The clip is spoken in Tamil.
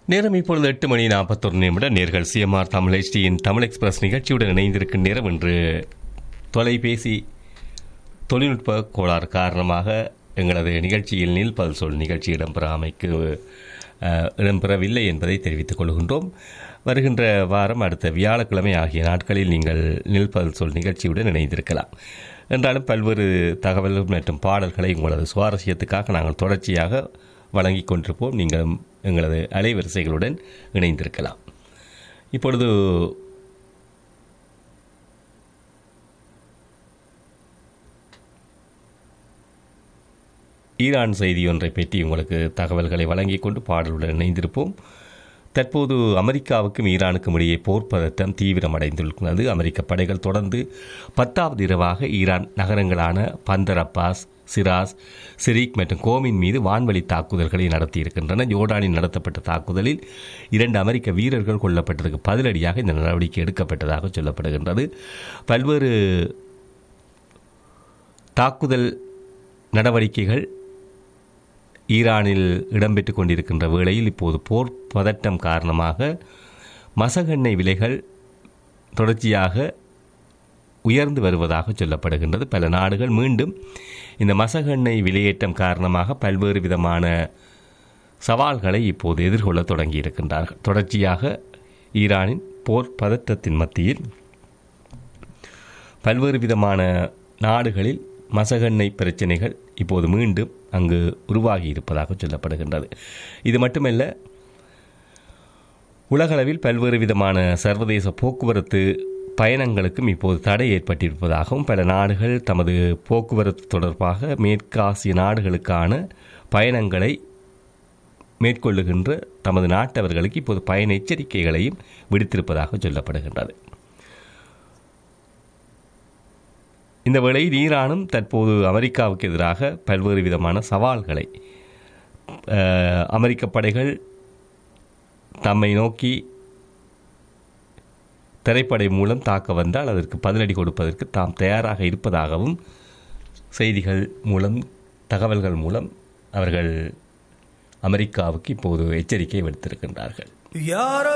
நேரம் இப்பொழுது 8:41 நேர்கள் சிஎம்ஆர் தமிழ் HDயின் தமிழ் எக்ஸ்பிரஸ் நிகழ்ச்சியுடன் இணைந்திருக்கும் நேரம். இன்று தொலைபேசி தொழில்நுட்ப கோளாறு காரணமாக எங்களது நிகழ்ச்சியில் நீல்பல் சொல் நிகழ்ச்சி இடம்பெறவில்லை என்பதை தெரிவித்துக் கொள்கின்றோம். வருகின்ற வாரம் அடுத்த வியாழக்கிழமை ஆகிய நாட்களில் நீங்கள் நீல்பல் சொல் நிகழ்ச்சியுடன் இணைந்திருக்கலாம். என்றாலும் பல்வேறு தகவல்கள் மற்றும் பாடல்களை உங்களது சுவாரஸ்யத்துக்காக நாங்கள் தொடர்ச்சியாக வழங்கிக் கொண்டிருப்போம். நீங்கள் எங்களது அலைவரிசைகளுடன் இணைந்திருக்கலாம். இப்பொழுது ஈரான் செய்தி ஒன்றை பற்றி உங்களுக்கு தகவல்களை வழங்கிக் கொண்டு பாடலுடன் இணைந்திருப்போம். தற்போது அமெரிக்காவுக்கும் ஈரானுக்கும் இடையே போர் பதட்டம் தீவிரமடைந்துள்ளது. அமெரிக்க படைகள் தொடர்ந்து 10வது இரவாக ஈரான் நகரங்களான பந்தர் அப்பாஸ், சிராஸ், சிரிக் மற்றும் கோமின் மீது வான்வழி தாக்குதல்களை நடத்தியிருக்கின்றன. ஜோர்டானில் நடத்தப்பட்ட தாக்குதலில் 2 அமெரிக்க வீரர்கள் கொல்லப்பட்டதற்கு பதிலடியாக இந்த நடவடிக்கை எடுக்கப்பட்டதாக சொல்லப்படுகின்றது. பல்வேறு தாக்குதல் நடவடிக்கைகள் ஈரானில் இடம்பெற்றுக் கொண்டிருக்கின்ற வேளையில் இப்போது போர் பதட்டம் காரணமாக மசகெண்ணெய் விலைகள் தொடர்ச்சியாக உயர்ந்து வருவதாக சொல்லப்படுகின்றது. பல நாடுகள் மீண்டும் இந்த மசகெண்ணெய் விலையேற்றம் காரணமாக பல்வேறு விதமான சவால்களை இப்போது எதிர்கொள்ள தொடங்கியிருக்கின்றார்கள். தொடர்ச்சியாக ஈரானின் போர் பதட்டத்தின் மத்தியில் பல்வேறு விதமான நாடுகளில் மசகெண்ணெய் பிரச்சனைகள் இப்போது மீண்டும் அங்கு உருவாகி இருப்பதாக சொல்லப்படுகின்றது. இது மட்டுமல்ல, உலகளவில் பல்வேறு விதமான சர்வதேச போக்குவரத்து பயணங்களுக்கும் இப்போது தடை ஏற்பட்டிருப்பதாகவும் பல நாடுகள் தமது போக்குவரத்து தொடர்பாக மேற்காசிய நாடுகளுக்கான பயணங்களை மேற்கொள்ளுகின்ற தமது நாட்டவர்களுக்கு இப்போது பயண எச்சரிக்கைகளையும் விடுத்திருப்பதாக சொல்லப்படுகின்றது. இந்த வேளையில் ஈரானும் தற்போது அமெரிக்காவுக்கு எதிராக பல்வேறு விதமான சவால்களை அமெரிக்க படைகள் தம்மை நோக்கி தரைப்படை மூலம் தாக்க வந்தால் அதற்கு பதிலடி கொடுப்பதற்கு தாம் தயாராக இருப்பதாகவும் செய்திகள் மூலம் தகவல்கள் மூலம் அவர்கள் அமெரிக்காவுக்கு இப்போது எச்சரிக்கை விடுத்திருக்கின்றார்கள்.